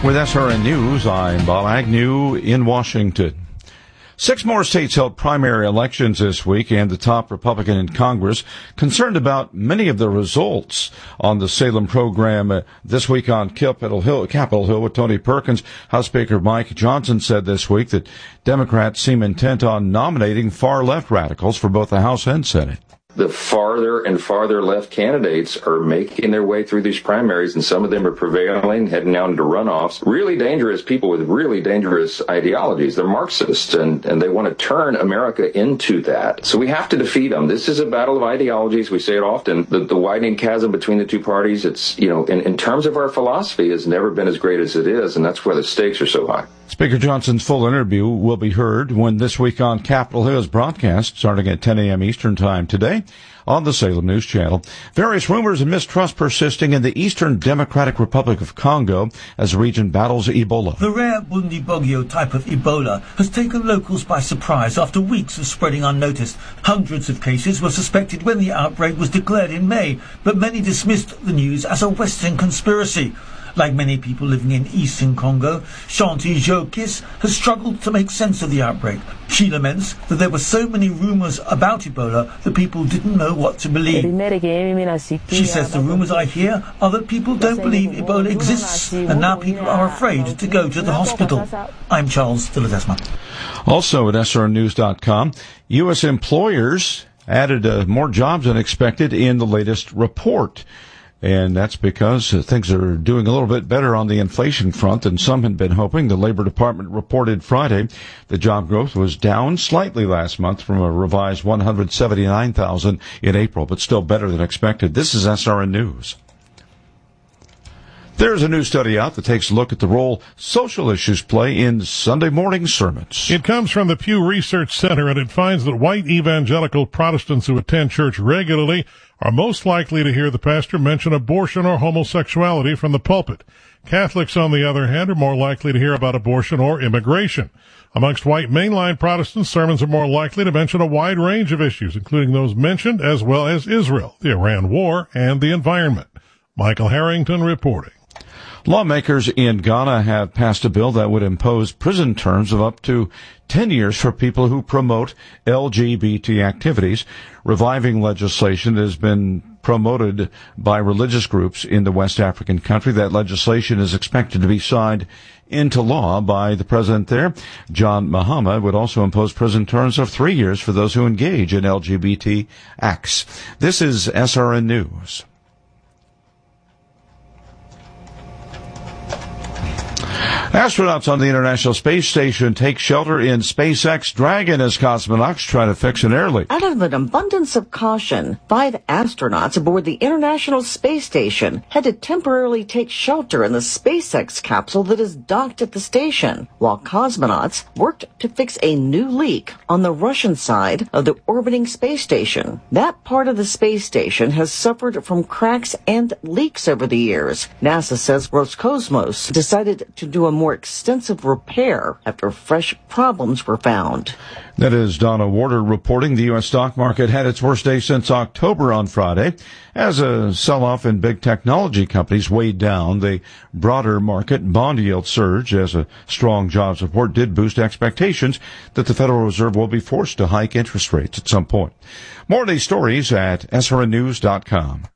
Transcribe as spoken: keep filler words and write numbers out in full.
With S R N News, I'm Bob Agnew in Washington. Six more states held primary elections this week, and the top Republican in Congress concerned about many of the results. On the Salem program uh, this week on Capitol Hill, Capitol Hill with Tony Perkins, House Speaker Mike Johnson said this week that Democrats seem intent on nominating far-left radicals for both the House and Senate. The farther and farther left candidates are making their way through these primaries, and some of them are prevailing, heading down into runoffs. Really dangerous people with really dangerous ideologies. They're Marxists, and, and they want to turn America into that. So we have to defeat them. This is a battle of ideologies. We say it often. The, the widening chasm between the two parties, it's, you know, in, in terms of our philosophy, has never been as great as it is, and that's why the stakes are so high. Speaker Johnson's full interview will be heard when This Week on Capitol Hill is broadcast, starting at ten a.m. Eastern Time today on the Salem News Channel. Various rumors and mistrust persisting in the Eastern Democratic Republic of Congo as the region battles Ebola. The rare Bundibugyo type of Ebola has taken locals by surprise after weeks of spreading unnoticed. Hundreds of cases were suspected when the outbreak was declared in May, but many dismissed the news as a Western conspiracy. Like many people living in eastern Congo, Shanti Jokis has struggled to make sense of the outbreak. She laments that there were so many rumours about Ebola that people didn't know what to believe. She says the rumours I hear are that people don't believe Ebola exists, and now people are afraid to go to the hospital. I'm Charles de Ledesma. Also at S R N news dot com, U S employers added uh, more jobs than expected in the latest report. And that's because uh, things are doing a little bit better on the inflation front than some had been hoping. The Labor Department reported Friday the job growth was down slightly last month from a revised one hundred seventy-nine thousand in April, but still better than expected. This is S R N News. There's a new study out that takes a look at the role social issues play in Sunday morning sermons. It comes from the Pew Research Center, and it finds that white evangelical Protestants who attend church regularly are most likely to hear the pastor mention abortion or homosexuality from the pulpit. Catholics, on the other hand, are more likely to hear about abortion or immigration. Amongst white mainline Protestants, sermons are more likely to mention a wide range of issues, including those mentioned, as well as Israel, the Iran war, and the environment. Michael Harrington reporting. Lawmakers in Ghana have passed a bill that would impose prison terms of up to ten years for people who promote L G B T activities. Reviving legislation has been promoted by religious groups in the West African country. That legislation is expected to be signed into law by the president there. John Mahama would also impose prison terms of three years for those who engage in L G B T acts. This is S R N News. Astronauts on the International Space Station take shelter in SpaceX Dragon as cosmonauts try to fix an air leak. Out of an abundance of caution, five astronauts aboard the International Space Station had to temporarily take shelter in the SpaceX capsule that is docked at the station, while cosmonauts worked to fix a new leak on the Russian side of the orbiting space station. That part of the space station has suffered from cracks and leaks over the years. NASA says Roscosmos decided to do a more extensive repair after fresh problems were found. That is Donna Warder reporting. The U S stock market had its worst day since October on Friday as a sell-off in big technology companies weighed down the broader market. Bond yield surge as a strong jobs report did boost expectations that the Federal Reserve will be forced to hike interest rates at some point. More of these stories at S R N news dot com.